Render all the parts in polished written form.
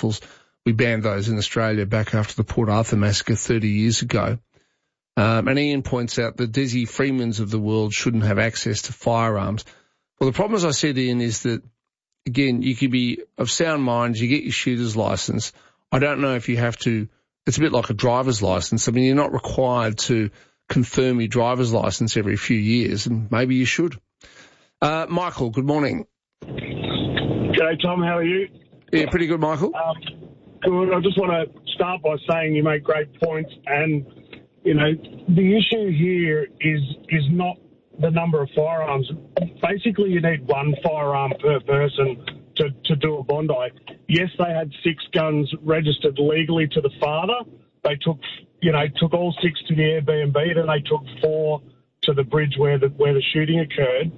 rifles. We banned those in Australia back after the Port Arthur massacre 30 years ago. And Ian points out the Desi Freemans of the world shouldn't have access to firearms. Well, the problem, as I said, Ian, is that, again, you could be of sound mind, you get your shooter's license. I don't know if you have to, it's a bit like a driver's license. I mean, you're not required to confirm your driver's license every few years, and maybe you should. Michael, good morning. G'day, Tom. How are you? Yeah, pretty good, Michael. Good. I just want to start by saying you make great points, and, you know, the issue here is not the number of firearms. Basically, you need one firearm per person to do a Bondi. Yes, they had 6 guns registered legally to the father. They took all 6 to the Airbnb, and they took 4 to the bridge where the shooting occurred.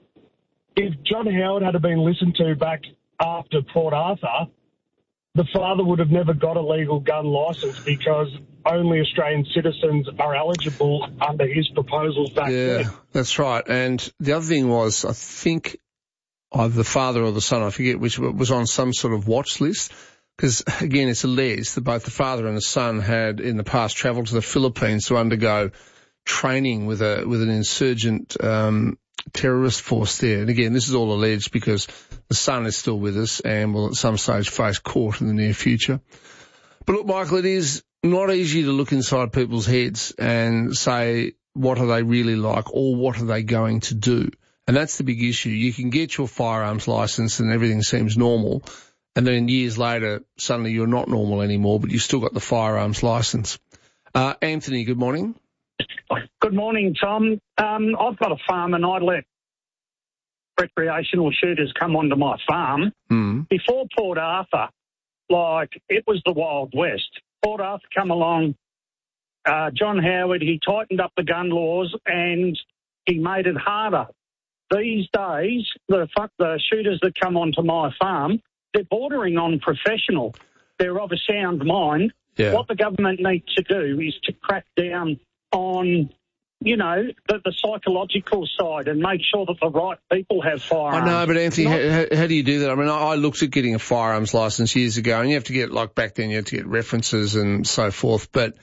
If John Howard had been listened to back after Port Arthur, the father would have never got a legal gun licence because only Australian citizens are eligible under his proposals back then. Yeah, that's right. And the other thing was, I think either the father or the son, I forget which, was on some sort of watch list. Because, again, it's alleged that both the father and the son had in the past travelled to the Philippines to undergo training with an insurgent terrorist force there. And, again, this is all alleged because the son is still with us and will at some stage face court in the near future. But, look, Michael, it is not easy to look inside people's heads and say what are they really like or what are they going to do. And that's the big issue. You can get your firearms licence and everything seems normal, and then years later, suddenly you're not normal anymore, but you've still got the firearms licence. Anthony, good morning. Good morning, Tom. I've got a farm and I let recreational shooters come onto my farm. Before Port Arthur, it was the Wild West. Port Arthur come along, John Howard, he tightened up the gun laws and he made it harder. These days, the shooters that come onto my farm, they're bordering on professional. They're of a sound mind. Yeah. What the government needs to do is to crack down on, the psychological side and make sure that the right people have firearms. I know, but Anthony, how do you do that? I mean, I looked at getting a firearms license years ago, and you have to get, back then you had to get references and so forth. But,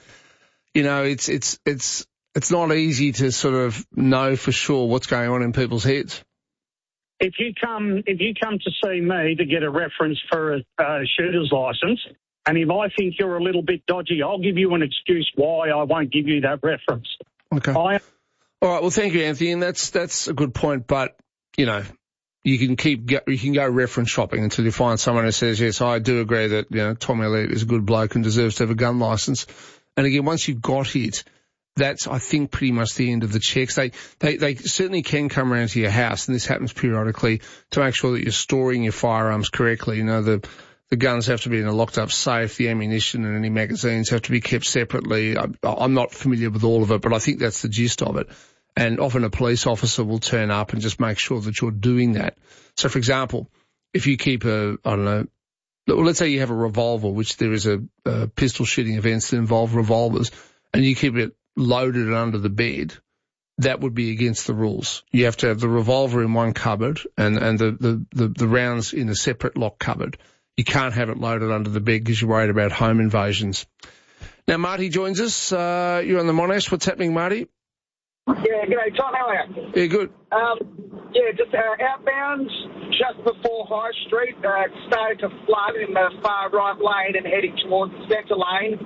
it's not easy to sort of know for sure what's going on in people's heads. If you come to see me to get a reference for a shooter's license, and if I think you're a little bit dodgy, I'll give you an excuse why I won't give you that reference. Okay. All right. Well, thank you, Anthony, and that's a good point. But you can go reference shopping until you find someone who says, yes, I do agree that Tom Elliott is a good bloke and deserves to have a gun license. And again, once you've got it, that's, I think, pretty much the end of the checks. They certainly can come around to your house, and this happens periodically, to make sure that you're storing your firearms correctly. The guns have to be in a locked-up safe. The ammunition and any magazines have to be kept separately. I'm not familiar with all of it, but I think that's the gist of it. And often a police officer will turn up and just make sure that you're doing that. So, for example, if you keep let's say you have a revolver, which there is a pistol shooting events that involve revolvers, and you keep it loaded under the bed, that would be against the rules. You have to have the revolver in one cupboard and the rounds in a separate lock cupboard. You can't have it loaded under the bed because you're worried about home invasions. Now, Marty joins us. You're on the Monash. What's happening, Marty? Yeah, g'day, Tom. How are you? Yeah, good. Just outbound just before High Street. It started to flood in the far right lane and heading towards the centre lane.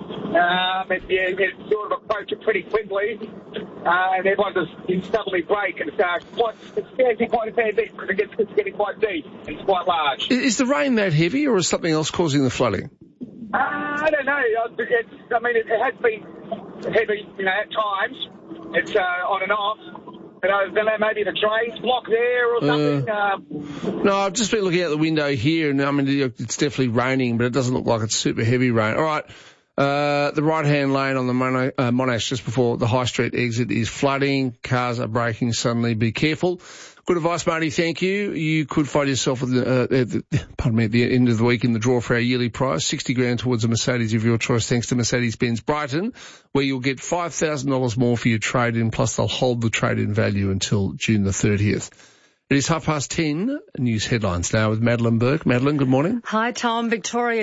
It sort of approached it pretty quickly, and everyone just suddenly brake, and it's scaring quite a fair bit because it's getting quite deep and it's quite large. Is the rain that heavy, or is something else causing the flooding? I don't know. It has been heavy, at times. It's on and off. Maybe the drain's blocked there or something. No, I've just been looking out the window here, and it's definitely raining, but it doesn't look like it's super heavy rain. All right. The right-hand lane on the Monash just before the High Street exit is flooding. Cars are braking suddenly. Be careful. Good advice, Marty. Thank you. You could find yourself at the end of the week in the draw for our yearly prize, $60,000 towards a Mercedes of your choice, thanks to Mercedes-Benz Brighton, where you'll get $5,000 more for your trade-in, plus they'll hold the trade-in value until June the 30th. It is 10:30. News headlines now with Madeline Burke. Madeline, good morning. Hi, Tom. Victoria